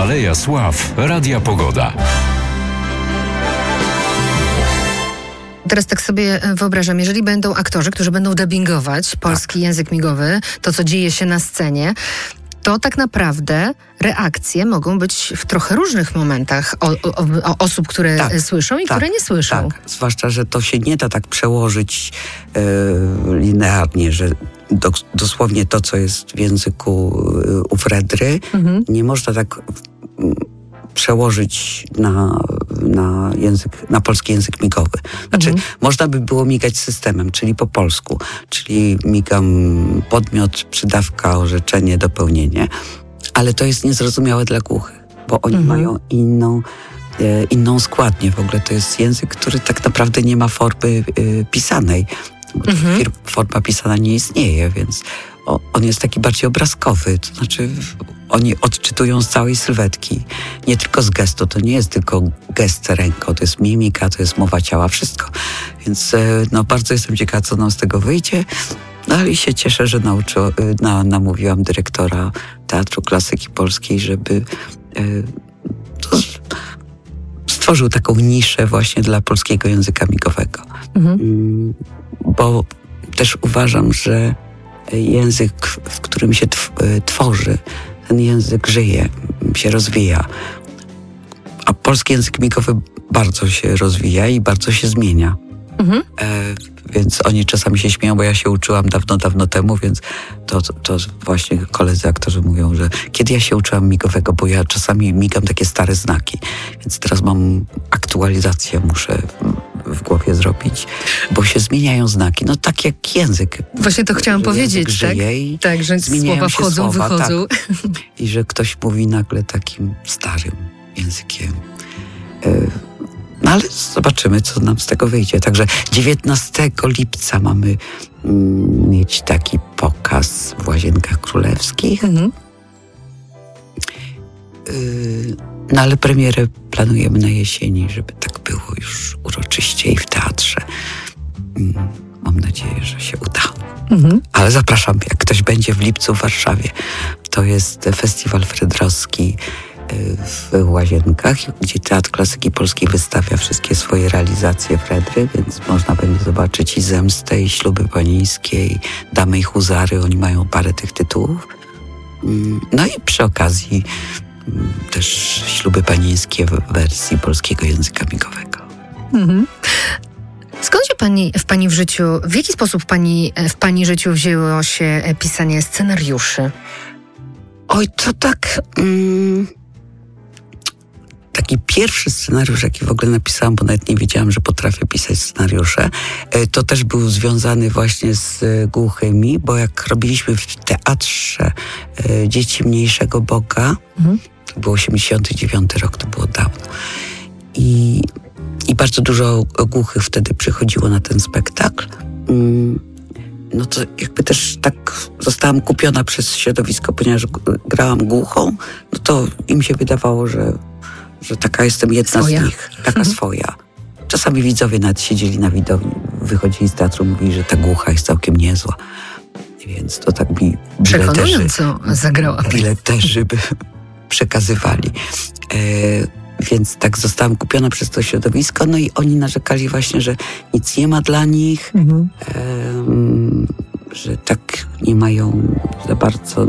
Aleja Sław Radia Pogoda. Teraz tak sobie wyobrażam, jeżeli będą aktorzy, którzy będą dubbingować polski język migowy, to co dzieje się na scenie, to tak naprawdę reakcje mogą być w trochę różnych momentach osób, które słyszą i które nie słyszą. Tak, zwłaszcza, że to się nie da tak przełożyć linearnie, że dosłownie to, co jest w języku u Fredry, nie można tak przełożyć na polski język migowy. Znaczy, można by było migać systemem, czyli po polsku, czyli migam podmiot, przydawka, orzeczenie, dopełnienie, ale to jest niezrozumiałe dla głuchych, bo oni mają inną składnię. W ogóle to jest język, który tak naprawdę nie ma formy pisanej. Forma pisana nie istnieje, więc on jest taki bardziej obrazkowy, to znaczy oni odczytują z całej sylwetki, nie tylko z gestu, to nie jest tylko gest ręką, to jest mimika, to jest mowa ciała, wszystko. Więc bardzo jestem ciekawa, co nam z tego wyjdzie. No i się cieszę, że namówiłam dyrektora Teatru Klasyki Polskiej, żeby stworzył taką niszę właśnie dla polskiego języka migowego. Bo też uważam, że język, w którym się tworzy, ten język żyje, się rozwija. A polski język migowy bardzo się rozwija i bardzo się zmienia. Więc oni czasami się śmieją, bo ja się uczyłam dawno temu, więc to właśnie koledzy aktorzy mówią, że kiedy ja się uczyłam migowego, bo ja czasami migam takie stare znaki, więc teraz mam aktualizację, muszę w głowie zrobić, bo się zmieniają znaki. No tak jak język. Właśnie to chciałam powiedzieć, tak? Tak, że słowa wchodzą, wychodzą. Tak. I że ktoś mówi nagle takim starym językiem. No ale zobaczymy, co nam z tego wyjdzie. Także 19 lipca mamy mieć taki pokaz w Łazienkach Królewskich. No ale premierę planujemy na jesieni, żeby tak było już uroczyście i w teatrze. Mam nadzieję, że się uda. Ale zapraszam, jak ktoś będzie w lipcu w Warszawie. To jest festiwal frydrowski w Łazienkach, gdzie Teatr Klasyki Polskiej wystawia wszystkie swoje realizacje Fredry, więc można będzie zobaczyć i Zemstę, i Śluby Panieńskie, i Damy i Huzary. Oni mają parę tych tytułów. No i przy okazji też Śluby Panieńskie w wersji polskiego języka migowego. Skąd się w jaki sposób w pani życiu wzięło się pisanie scenariuszy? Oj, to tak... Taki pierwszy scenariusz, jaki w ogóle napisałam, bo nawet nie wiedziałam, że potrafię pisać scenariusze, to też był związany właśnie z głuchymi, bo jak robiliśmy w teatrze Dzieci Mniejszego Boga, to był 89 rok, to było dawno. I bardzo dużo głuchych wtedy przychodziło na ten spektakl. No to jakby też tak zostałam kupiona przez środowisko, ponieważ grałam głuchą, no to im się wydawało, że taka jestem jedna z nich, taka swoja. Czasami widzowie nawet siedzieli na widowni, wychodzili z teatru, mówili, że ta głucha jest całkiem niezła. Więc to tak mi przekonująco zagrała. Bileterzy by przekazywali. Więc tak zostałam kupiona przez to środowisko, no i oni narzekali właśnie, że nic nie ma dla nich, że tak nie mają za bardzo